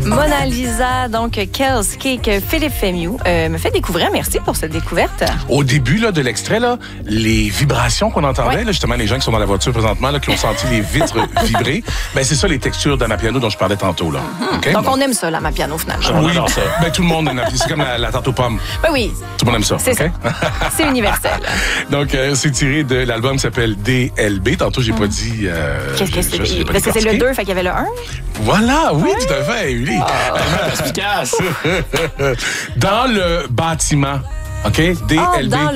Mona Lisa, donc Kels Cake, Philippe Fémiou me fait découvrir. Merci pour cette découverte. Au début là, de l'extrait, là, les vibrations qu'on entendait, là, justement, les gens qui sont dans la voiture présentement, là, qui ont senti les vitres vibrer, ben c'est ça les textures d'Amapiano dont je parlais tantôt. Là. Okay? Donc, on aime ça, l'Amapiano, finalement. Oui, ça. Ben, tout le monde aime. C'est comme la tarte aux pommes. Ben oui. Tout le monde aime ça. C'est okay? ça. C'est universel. Donc, c'est tiré de l'album qui s'appelle DLB. Tantôt, j'ai pas dit... Qu'est-ce que c'est? Parce que c'est le 2, fait qu'il y avait le 1. Voilà, oui, tout à fait, Émilie. Efficace. Dans le bâtiment, OK? DLB.